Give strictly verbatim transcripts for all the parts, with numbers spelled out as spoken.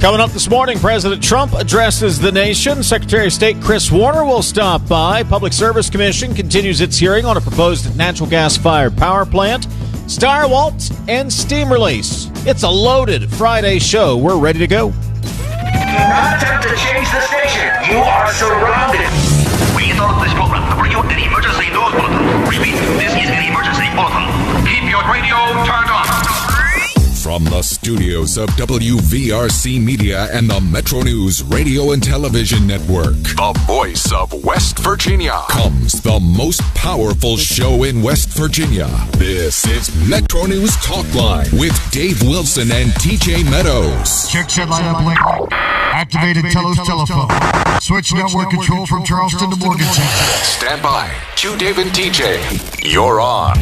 Coming up this morning, President Trump addresses the nation. Secretary of State Chris Warner will stop by. Public Service Commission continues its hearing on a proposed natural gas-fired power plant. Stirewalt and steam release. It's a loaded Friday show. We're ready to go. Do not attempt to change the station. You are surrounded. We interrupt this program to bring you an emergency news bulletin. Repeat, this is an emergency bulletin. Keep your radio turned on. From the studios of W V R C Media and the Metro News Radio and Television Network, the voice of West Virginia, comes the most powerful show in West Virginia. This is Metro News Talk Line with Dave Wilson and T J Meadows. Check set line up link. Activated Telos telephone. Switch network control from Charleston to Morgantown. Stand by. Q Dave and T J. You're on.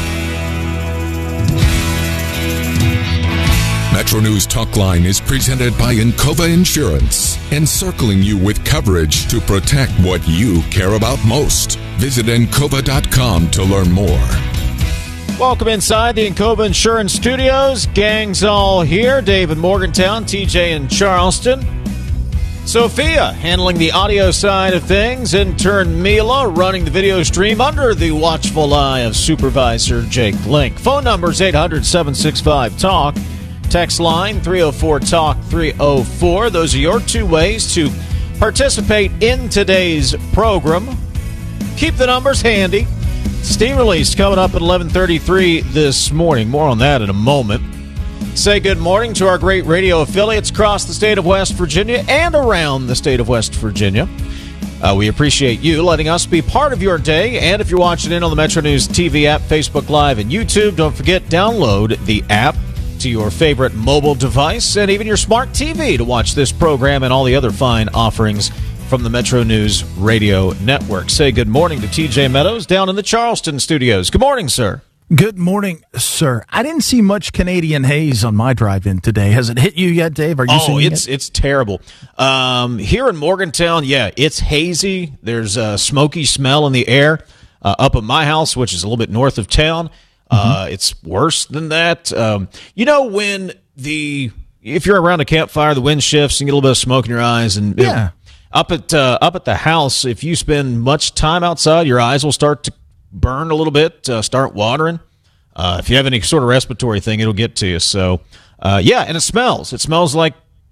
Metro News Talk Line is presented by Encova Insurance, encircling you with coverage to protect what you care about most. Visit Encova dot com to learn more. Welcome inside the Encova Insurance Studios. Gang's all here. Dave in Morgantown, T J in Charleston. Sophia handling the audio side of things. Intern Mila running the video stream under the watchful eye of Supervisor Jake Link. Phone numbers eight hundred, seven six five, talk. Text line three oh four, talk, three oh four. Those are your two ways to participate in today's program. Keep the numbers handy. Steam release coming up at eleven thirty-three this morning. More on that in a moment. Say good morning to our great radio affiliates across the state of West Virginia and around the state of West Virginia. Uh, we appreciate you letting us be part of your day. And if you're watching in on the Metro News T V app, Facebook Live, and YouTube, don't forget, download the app to your favorite mobile device and even your smart T V to watch this program and all the other fine offerings from the Metro News Radio Network. Say good morning to T J Meadows down in the Charleston studios. Good morning, sir. Good morning, sir. I didn't see much Canadian haze on my drive-in today. Has it hit you yet, Dave? Are you oh, seeing it's it? it's terrible. Um, here in Morgantown, yeah, it's hazy. There's a smoky smell in the air. Uh, up at my house, which is a little bit north of town, uh, mm-hmm. it's worse than that. Um, you know, when the if you're around a campfire, the wind shifts and you get a little bit of smoke in your eyes, and yeah. It, up at uh, up at the house, if you spend much time outside, your eyes will start to burn a little bit, uh, start watering. Uh, if you have any sort of respiratory thing, it'll get to you. So, uh, yeah, and it smells. It smells like,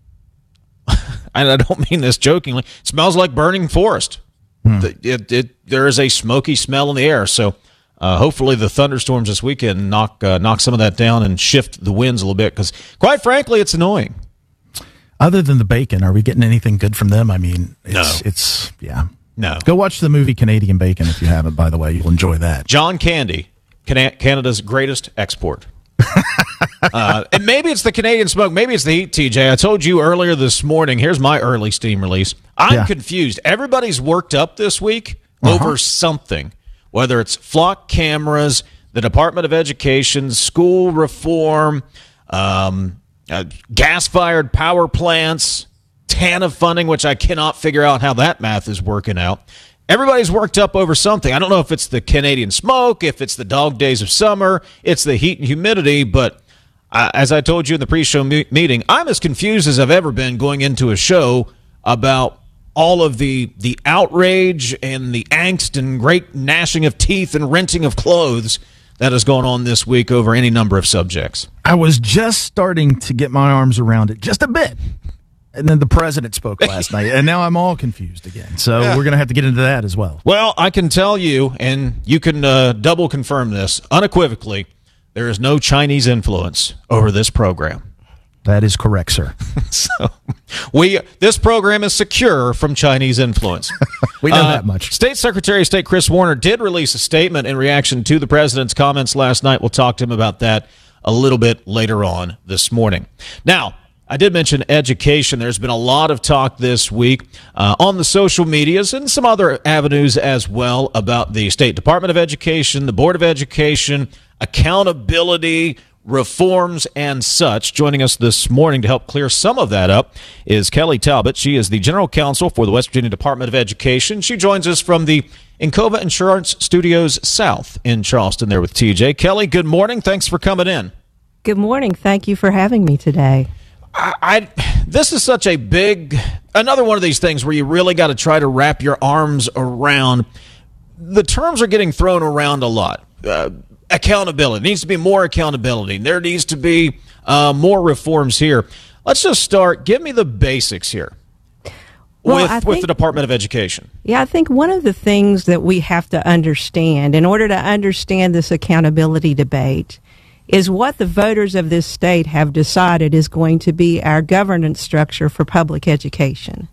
and I don't mean this jokingly, it smells like burning forest. Hmm. It, it, it, there is a smoky smell in the air. So, uh, hopefully the thunderstorms this weekend knock uh, knock some of that down and shift the winds a little bit, because, quite frankly, it's annoying. Other than the bacon, are we getting anything good from them? I mean, it's, no. it's yeah. No. Go watch the movie Canadian Bacon if you haven't, by the way. You'll enjoy that. John Candy, Canada's greatest export. uh, and maybe it's the Canadian smoke. Maybe it's the heat, T J. I told you earlier this morning, here's my early steam release. I'm yeah. confused. Everybody's worked up this week uh-huh. over something, whether it's flock cameras, the Department of Education, school reform, um, uh, gas-fired power plants, TANF funding, which I cannot figure out how that math is working out. Everybody's worked up over something. I don't know if it's the Canadian smoke, if it's the dog days of summer, it's the heat and humidity, but uh, as I told you in the pre-show me- meeting, I'm as confused as I've ever been going into a show about all of the the outrage and the angst and great gnashing of teeth and renting of clothes that has gone on this week over any number of subjects. I was just starting to get my arms around it just a bit. And then the president spoke last night, and now I'm all confused again. So yeah. we're going to have to get into that as well. Well, I can tell you, and you can uh, double confirm this unequivocally, there is no Chinese influence over this program. That is correct, sir. so we this program is secure from Chinese influence. we know uh, that much. State Secretary of State Chris Warner did release a statement in reaction to the president's comments last night. We'll talk to him about that a little bit later on this morning. Now, I did mention education. There's been a lot of talk this week uh, on the social medias and some other avenues as well about the State Department of Education, the Board of Education, accountability, reforms, and such. Joining us this morning to help clear some of that up is Kelly Talbot. She is the General Counsel for the West Virginia Department of Education. She joins us from the Encova Insurance Studios South in Charleston there with T J. Kelly, good morning. Thanks for coming in. Good morning. Thank you for having me today. I, I this is such a big, another one of these things where you really got to try to wrap your arms around. The terms are getting thrown around a lot. Uh, accountability. There needs to be more accountability. There needs to be uh, more reforms here. Let's just start. Give me the basics here. Well, with, think, with the Department of Education. Yeah, I think one of the things that we have to understand in order to understand this accountability debate is what the voters of this state have decided is going to be our governance structure for public education.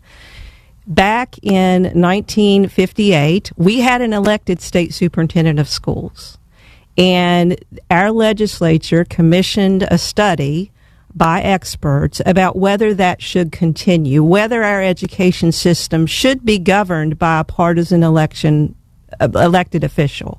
Back in nineteen fifty-eight, we had an elected state superintendent of schools, and our legislature commissioned a study by experts about whether that should continue, whether our education system should be governed by a partisan election uh, elected official.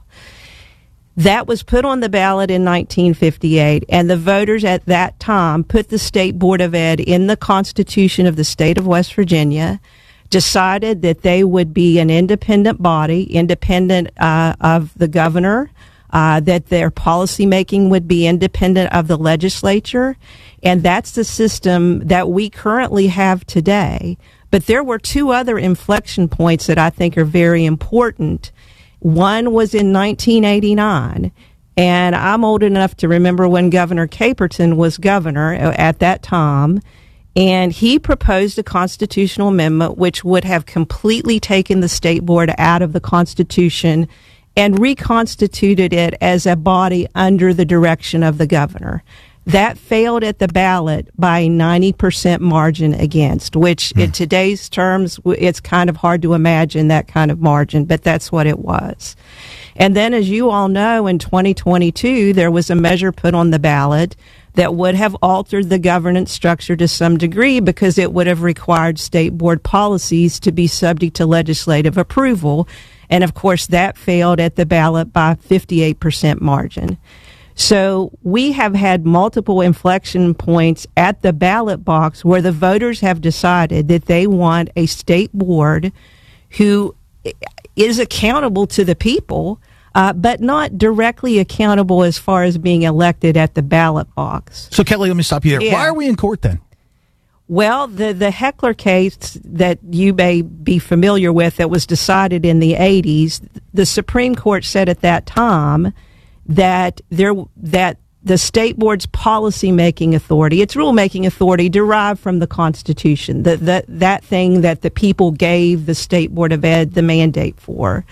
That was put on the ballot in nineteen fifty-eight, and the voters at that time put the State Board of Ed in the Constitution of the state of West Virginia, decided that they would be an independent body, independent uh, of the governor, uh, that their policymaking would be independent of the legislature. And that's the system that we currently have today. But there were two other inflection points that I think are very important. One was in nineteen eighty-nine, and I'm old enough to remember when Governor Caperton was governor at that time, and he proposed a constitutional amendment which would have completely taken the state board out of the Constitution and reconstituted it as a body under the direction of the governor. That failed at the ballot by a ninety percent margin against, which mm. in today's terms, it's kind of hard to imagine that kind of margin, but that's what it was. And then, as you all know, in twenty twenty-two, there was a measure put on the ballot that would have altered the governance structure to some degree because it would have required state board policies to be subject to legislative approval. And, of course, that failed at the ballot by fifty-eight percent margin. So we have had multiple inflection points at the ballot box where the voters have decided that they want a state board who is accountable to the people, uh, but not directly accountable as far as being elected at the ballot box. So, Kelly, let me stop you there. Yeah. Why are we in court then? Well, the, the Heckler case that you may be familiar with that was decided in the eighties, the Supreme Court said at that time that there that the state board's policy-making authority, its rule-making authority, derived from the Constitution, the, the, that thing that the people gave the State Board of Ed the mandate for,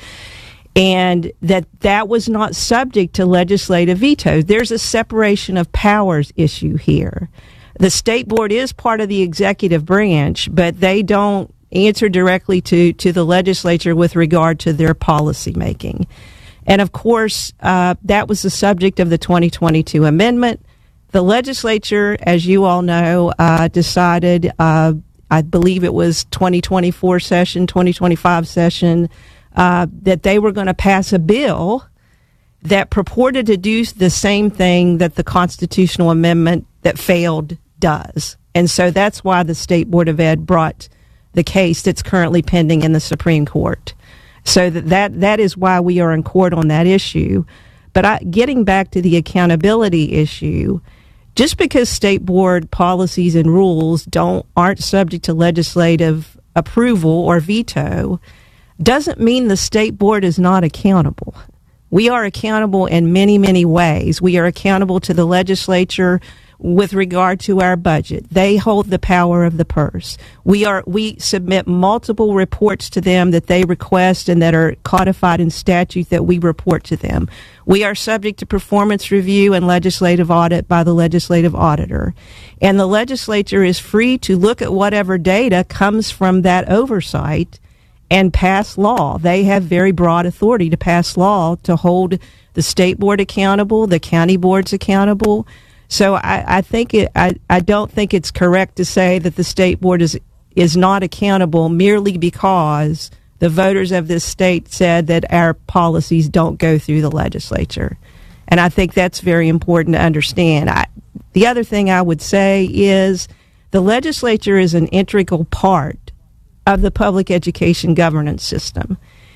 and that that was not subject to legislative veto. There's a separation of powers issue here. The state board is part of the executive branch, but they don't answer directly to, to the legislature with regard to their policy-making. And, of course, uh, that was the subject of the twenty twenty-two amendment. The legislature, as you all know, uh, decided, uh, I believe it was twenty twenty-four session, twenty twenty-five session, uh, that they were going to pass a bill that purported to do the same thing that the constitutional amendment that failed does. And so that's why the State Board of Ed brought the case that's currently pending in the Supreme Court. So that, that that is why we are in court on that issue. But I, getting back to the accountability issue, just because state board policies and rules don't aren't subject to legislative approval or veto doesn't mean the state board is not accountable. We are accountable in many, many ways. We are accountable to the legislature with regard to our budget. They hold the power of the purse. We are we submit multiple reports to them that they request and that are codified in statute that we report to them. We are subject to performance review and legislative audit by the legislative auditor. And the legislature is free to look at whatever data comes from that oversight and pass law. They have very broad authority to pass law to hold the state board accountable, the county boards accountable. So I, I think it, I, I don't think it's correct to say that the state board is is not accountable merely because the voters of this state said that our policies don't go through the legislature. And I think that's very important to understand. I, the other thing I would say is the legislature is an integral part of the public education governance system.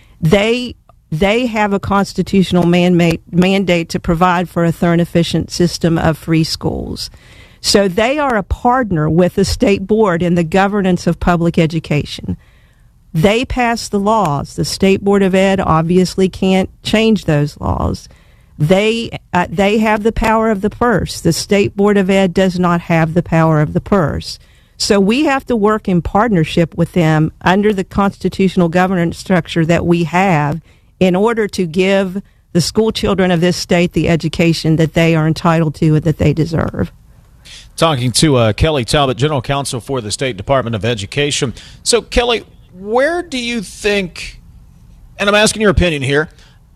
They They have a constitutional mandate, mandate to provide for a thorough and efficient system of free schools. So they are a partner with the state board in the governance of public education. They pass the laws. The State Board of Ed obviously can't change those laws. They uh, they have the power of the purse. The State Board of Ed does not have the power of the purse. So we have to work in partnership with them under the constitutional governance structure that we have in order to give the school children of this state the education that they are entitled to and that they deserve. Talking to uh, Kelly Talbot, General Counsel for the State Department of Education. So, Kelly, where do you think, and I'm asking your opinion here,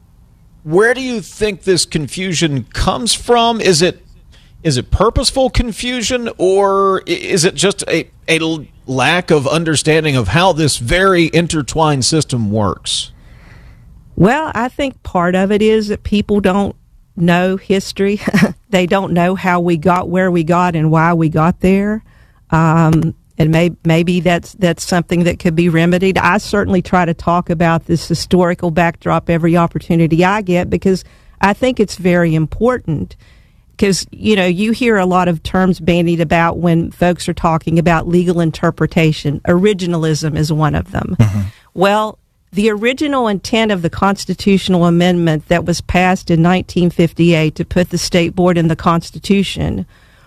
where do you think this confusion comes from? Is it is it purposeful confusion, or is it just a, a lack of understanding of how this very intertwined system works? Well, I think part of it is that people don't know history. They don't know how we got where we got and why we got there. Um, and may, maybe that's that's something that could be remedied. I certainly try to talk about this historical backdrop every opportunity I get because I think it's very important. Because, you know, you hear a lot of terms bandied about when folks are talking about legal interpretation. Originalism is one of them. Mm-hmm. Well, the original intent of the constitutional amendment that was passed in nineteen fifty-eight to put the state board in the Constitution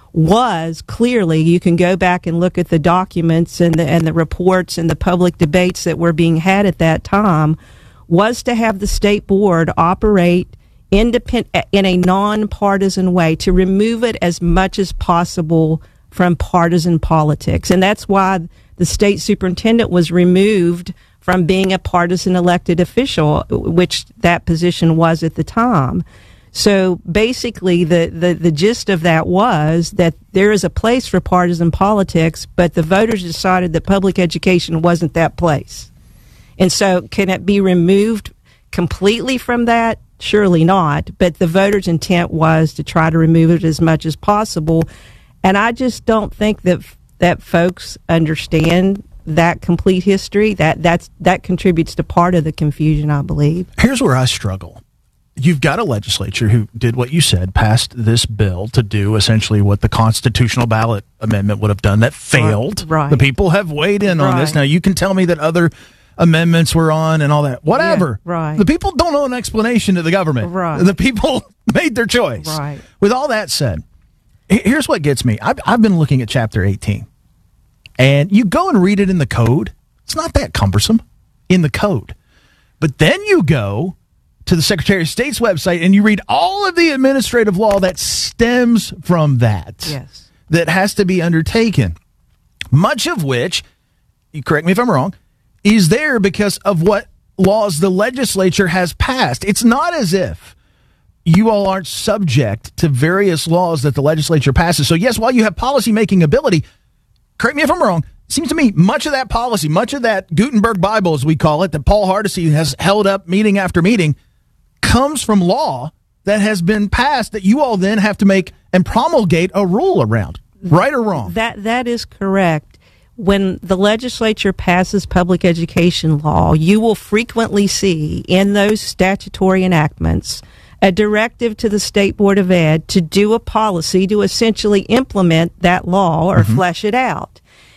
was clearly, you can go back and look at the documents and the, and the reports and the public debates that were being had at that time, was to have the state board operate independent in a nonpartisan way, to remove it as much as possible from partisan politics. And that's why the state superintendent was removed from being a partisan elected official, which that position was at the time. So basically, the, the, the gist of that was that there is a place for partisan politics, but the voters decided that public education wasn't that place. And so can it be removed completely from that? Surely not. But the voters' intent was to try to remove it as much as possible. And I just don't think that that folks understand that complete history. That that's that contributes to part of the confusion, I believe. Here's where I struggle. You've got a legislature who did what you said, passed this bill to do essentially what the constitutional ballot amendment would have done. That failed. Right. The people have weighed in on Right. this. Now, you can tell me that other amendments were on and all that. Whatever. Yeah, right. The people don't owe an explanation to the government. Right. The people made their choice. Right. With all that said, here's what gets me. I've, I've been looking at Chapter eighteen. And you go and read it in the code. It's not that cumbersome in the code. But then you go to the Secretary of State's website and you read all of the administrative law that stems from that. Yes. That has to be undertaken. Much of which, you correct me if I'm wrong, is there because of what laws the legislature has passed. It's not as if you all aren't subject to various laws that the legislature passes. So yes, while you have policy-making ability, correct me if I'm wrong, it seems to me much of that policy, much of that Gutenberg Bible, as we call it, that Paul Hardesty has held up meeting after meeting, comes from law that has been passed that you all then have to make and promulgate a rule around. Right or wrong? That that is correct. When the legislature passes public education law, you will frequently see in those statutory enactments a directive to the State Board of Ed to do a policy to essentially implement that law or mm-hmm. flesh it out.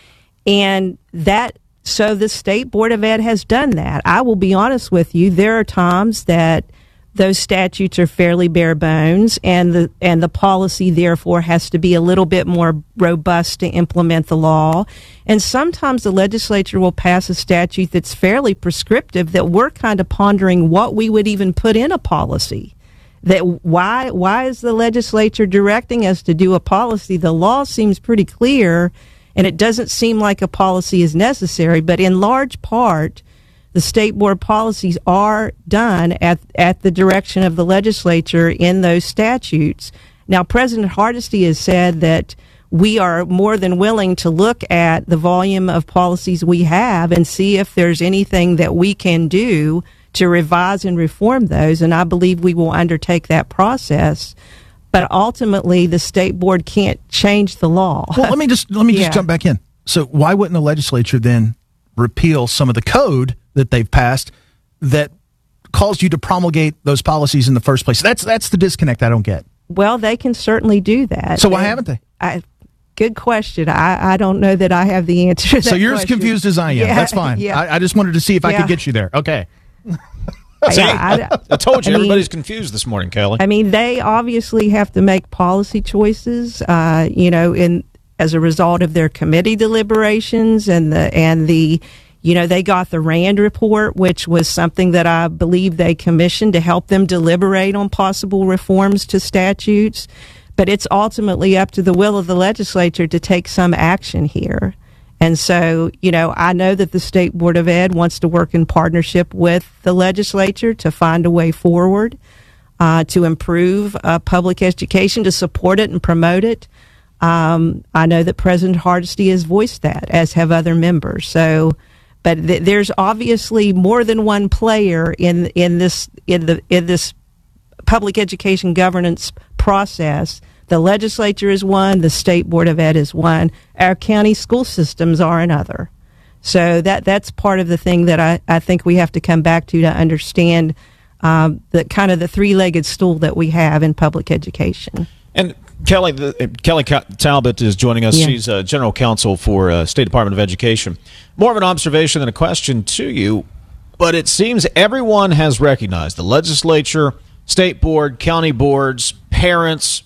And that, so the State Board of Ed has done that. I will be honest with you, there are times that those statutes are fairly bare bones, and the and the policy therefore has to be a little bit more robust to implement the law. And sometimes the legislature will pass a statute that's fairly prescriptive that we're kind of pondering what we would even put in a policy. That why why is the legislature directing us to do a policy? The law seems pretty clear, and it doesn't seem like a policy is necessary. But in large part, the state board policies are done at at the direction of the legislature in those statutes. Now, President Hardesty has said that we are more than willing to look at the volume of policies we have and see if there's anything that we can do to revise and reform those, and I believe we will undertake that process. But ultimately, the state board can't change the law. Well, let me just let me just Yeah. jump back in. So why wouldn't the legislature then repeal some of the code that they've passed that caused you to promulgate those policies in the first place? That's that's the disconnect I don't get. Well, they can certainly do that. So why They- haven't they? I, good question. I, I don't know that I have the answer to that So you're as question. confused as I am. Yeah, That's fine. yeah. I, I just wanted to see if I Yeah. could get you there. Okay. See, Yeah, I- I told you I mean- everybody's confused this morning, Kelly. I mean, they obviously have to make policy choices, uh, you know, in as a result of their committee deliberations and the and the, you know, they got the RAND report, which was something that I believe they commissioned to help them deliberate on possible reforms to statutes. But it's ultimately up to the will of the legislature to take some action here. And so, you know, I know that the State Board of Ed wants to work in partnership with the legislature to find a way forward, uh, to improve uh, public education, to support it and promote it. Um, I know that President Hardesty has voiced that, as have other members. So, but th- there's obviously more than one player in in this in the in this public education governance process. The legislature is one, the State Board of Ed is one, our county school systems are another. So that that's part of the thing that I, I think we have to come back to to understand um, the kind of the three-legged stool that we have in public education. And Kelly, the, Kelly Talbot is joining us. Yeah. She's uh, general counsel for uh, State Department of Education. More of an observation than a question to you, but it seems everyone has recognized, the legislature, state board, county boards, parents,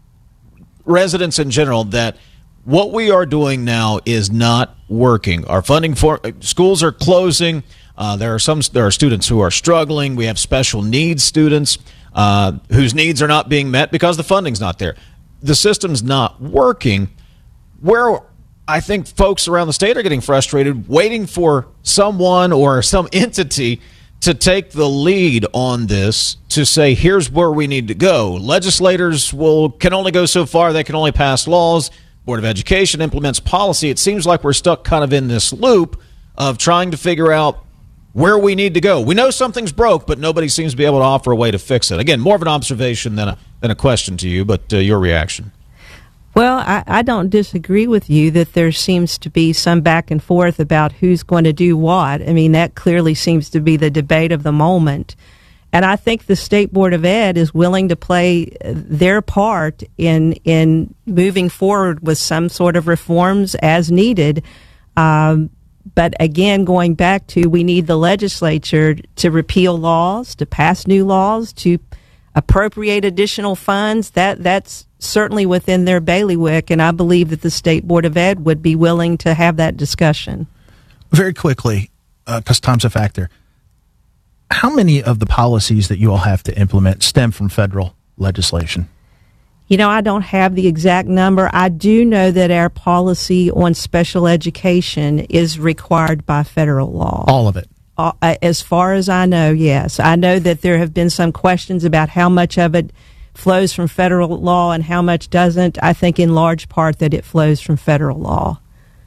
residents in general, that what we are doing now is not working. Our funding for schools are closing. Uh, there are some there are students who are struggling. We have special needs students uh, whose needs are not being met because the funding's not there. The system's not working. Where I think folks around the state are getting frustrated, waiting for someone or some entity to take the lead on this, to say, here's where we need to go. Legislators will can only go so far. They can only pass laws. Board of Education implements policy. It seems like we're stuck kind of in this loop of trying to figure out where we need to go. We know something's broke, but nobody seems to be able to offer a way to fix it. Again, more of an observation than a, than a question to you, but uh, your reaction. Well, I, I don't disagree with you that there seems to be some back and forth about who's going to do what. I mean, that clearly seems to be the debate of the moment. And I think the State Board of Ed is willing to play their part in in moving forward with some sort of reforms as needed. Um, but again, going back to, we need the legislature to repeal laws, to pass new laws, to appropriate additional funds. That that's certainly within their bailiwick, and I believe that the State Board of Ed would be willing to have that discussion. Very quickly, because uh, time's a factor. How many of the policies that you all have to implement stem from federal legislation? You know, I don't have the exact number. I do know that our policy on special education is required by federal law. All of it? Uh, as far as I know, yes. I know that there have been some questions about how much of it flows from federal law and how much doesn't. I think in large part that it flows from federal law.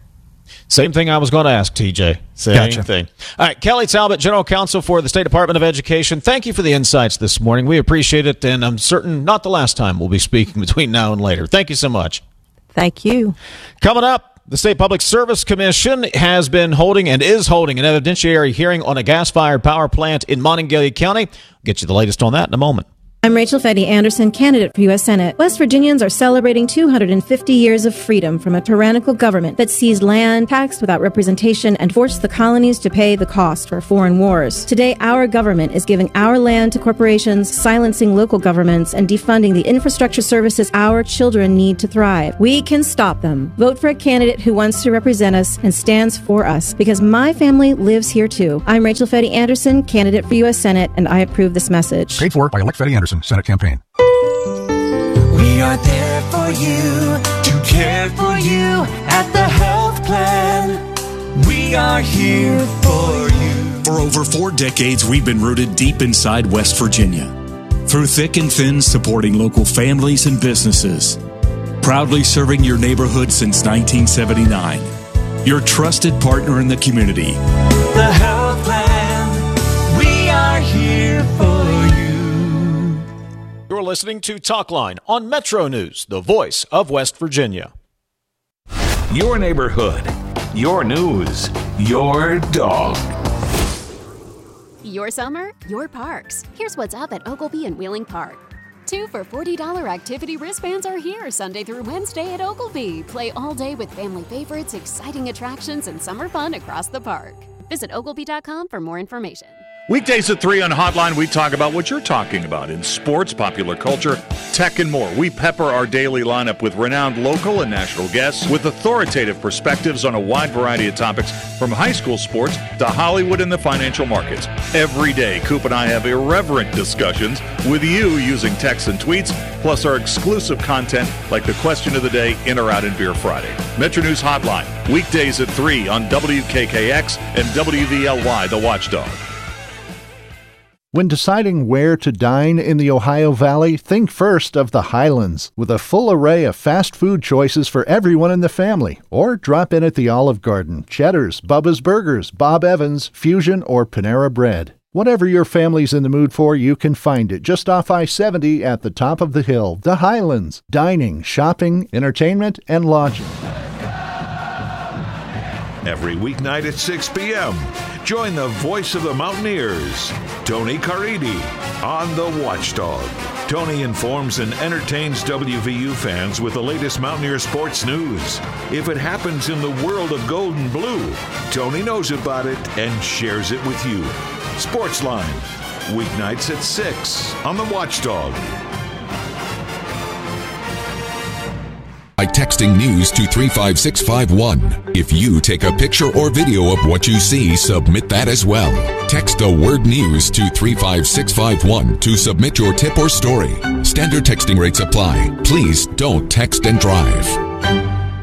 Same thing I was going to ask, T J. Same Gotcha. thing. All right, Kelly Talbot, General Counsel for the State Department of Education. Thank you for the insights this morning. We appreciate it, and I'm certain not the last time we'll be speaking between now and later. Thank you so much. Thank you. Coming up, the State Public Service Commission has been holding and is holding an evidentiary hearing on a gas-fired power plant in Monongalia County. I'll get you the latest on that in a moment. I'm Rachel Fetty Anderson, candidate for U S Senate. West Virginians are celebrating two hundred fifty years of freedom from a tyrannical government that seized land, taxed without representation, and forced the colonies to pay the cost for foreign wars. Today, our government is giving our land to corporations, silencing local governments, and defunding the infrastructure services our children need to thrive. We can stop them. Vote for a candidate who wants to represent us and stands for us, because my family lives here too. I'm Rachel Fetty Anderson, candidate for U S Senate, and I approve this message. Paid for by Elect Fetty Anderson, Senate campaign. We are there for you, to care for you at the health plan. We are here for you. For over four decades, we've been rooted deep inside West Virginia. Through thick and thin, supporting local families and businesses. Proudly serving your neighborhood since nineteen seventy-nine. Your trusted partner in the community. The health plan. We are here for you. You're listening to Talkline on Metro News, the voice of West Virginia. Your neighborhood, your news, your dog. Your summer, your parks. Here's what's up at Oglebay and Wheeling Park. Two for forty dollars activity wristbands are here Sunday through Wednesday at Ogilvy. Play all day with family favorites, exciting attractions, and summer fun across the park. Visit Ogilvy dot com for more information. Weekdays at three on Hotline, we talk about what you're talking about in sports, popular culture, tech, and more. We pepper our daily lineup with renowned local and national guests with authoritative perspectives on a wide variety of topics, from high school sports to Hollywood and the financial markets. Every day, Coop and I have irreverent discussions with you using texts and tweets, plus our exclusive content like the question of the day, In or Out in Beer Friday. Metro News Hotline, weekdays at three on W K K X and W V L Y, The Watchdog. When deciding where to dine in the Ohio Valley, think first of the Highlands, with a full array of fast food choices for everyone in the family. Or drop in at the Olive Garden, Cheddar's, Bubba's Burgers, Bob Evans, Fusion, or Panera Bread. Whatever your family's in the mood for, you can find it just off I seventy at the top of the hill. The Highlands. Dining, shopping, entertainment, and lodging. Every weeknight at six p.m., join the voice of the Mountaineers, Tony Caridi, on The Watchdog. Tony informs and entertains W V U fans with the latest Mountaineer sports news. If it happens in the world of gold and blue, Tony knows about it and shares it with you. Sportsline, weeknights at six on The Watchdog. By texting news to three five six five one. If you take a picture or video of what you see, submit that as well. Text the word news to three five six five one to submit your tip or story. Standard texting rates apply. Please don't text and drive.